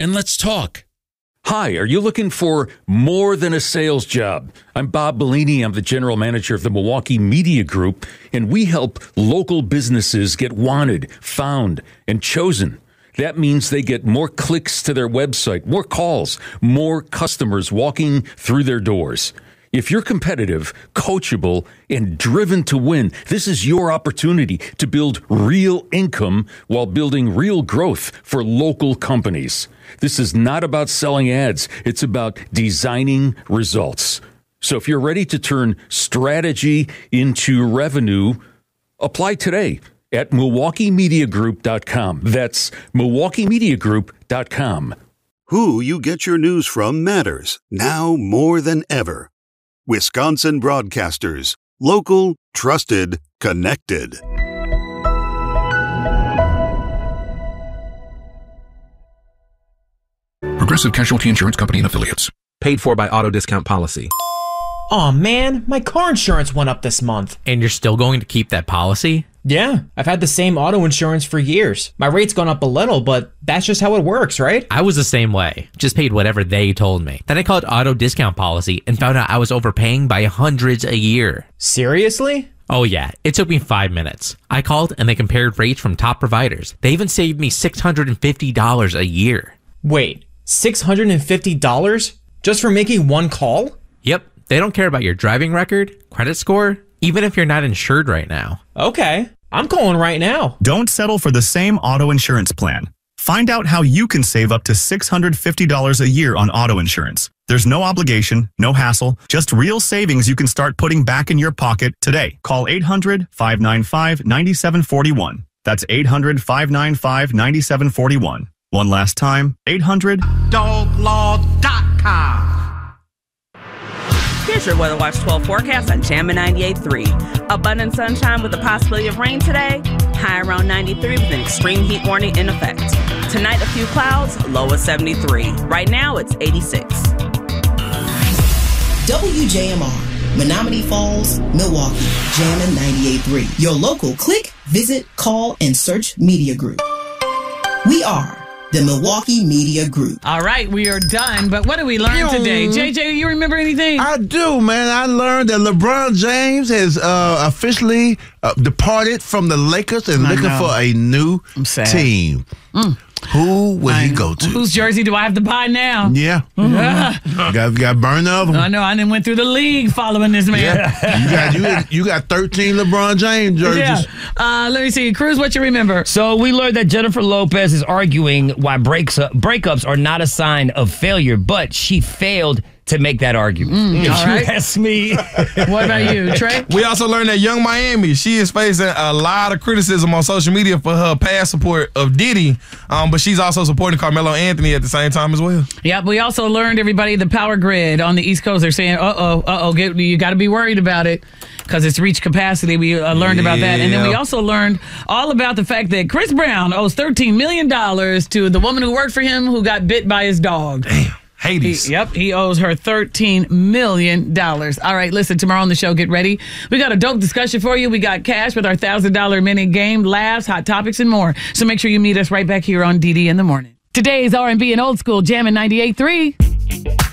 and let's talk. Hi, are you looking for more than a sales job? I'm Bob Bellini. I'm the general manager of the Milwaukee Media Group, and we help local businesses get wanted, found, and chosen. That means they get more clicks to their website, more calls, more customers walking through their doors. If you're competitive, coachable, and driven to win, this is your opportunity to build real income while building real growth for local companies. This is not about selling ads. It's about designing results. So if you're ready to turn strategy into revenue, apply today at MilwaukeeMediaGroup.com. That's MilwaukeeMediaGroup.com. Who you get your news from matters now more than ever. Wisconsin Broadcasters. Local, trusted, connected. Progressive Casualty Insurance Company and Affiliates. Paid for by Auto Discount Policy. Aw, man, my car insurance went up this month. And you're still going to keep that policy? Yeah, I've had the same auto insurance for years. My rate's gone up a little, but that's just how it works, right? I was the same way. Just paid whatever they told me. Then I called Auto Discount Policy and found out I was overpaying by hundreds a year. Seriously? Oh yeah, it took me 5 minutes. I called and they compared rates from top providers. They even saved me $650 a year. Wait, $650 just for making one call? Yep, they don't care about your driving record, credit score, even if you're not insured right now. Okay, I'm calling right now. Don't settle for the same auto insurance plan. Find out how you can save up to $650 a year on auto insurance. There's no obligation, no hassle, just real savings you can start putting back in your pocket today. Call 800-595-9741. That's 800-595-9741. One last time, 800-DogLaw.com. Here's your Weather Watch 12 forecast on Jammin' 98.3. Abundant sunshine with the possibility of rain today. High around 93 with an extreme heat warning in effect. Tonight, a few clouds, low of 73. Right now, it's 86. WJMR, Menominee Falls, Milwaukee, Jammin' 98.3. Your local click, visit, call, and search media group. We are the Milwaukee Media Group. All right, we are done. But what did we learn today? JJ, do you remember anything? I do, man. I learned that LeBron James has officially departed from the Lakers and looking for a new team. Who will he go to? Whose jersey do I have to buy now? Yeah. Got burned up. I know. I didn't went through the league following this man. Yeah. You got 13 LeBron James jerseys. Yeah. Let me see. Cruz, what you remember? So we learned that Jennifer Lopez is arguing why breakups are not a sign of failure, but she failed to make that argument. If all right. you ask me. What about you, Trey? We also learned that Young Miami, she is facing a lot of criticism on social media for her past support of Diddy, but she's also supporting Carmelo Anthony at the same time as well. Yep, we also learned, everybody, the power grid on the East Coast, they're saying, you got to be worried about it because it's reached capacity. We learned about that. And then we also learned all about the fact that Chris Brown owes $13 million to the woman who worked for him who got bit by his dog. Damn. Hades. He owes her $13 million. All right, listen, tomorrow on the show, get ready. We got a dope discussion for you. We got cash with our $1,000 minute game, laughs, hot topics, and more. So make sure you meet us right back here on DD in the Morning. Today's R&B and Old School Jammin' 98.3.